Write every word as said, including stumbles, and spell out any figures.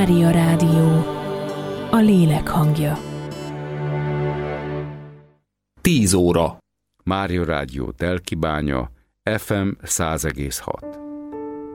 Mária Rádió, a lélek hangja. Tíz óra. Mária Rádió Telkibánya, ef em száz egész hat.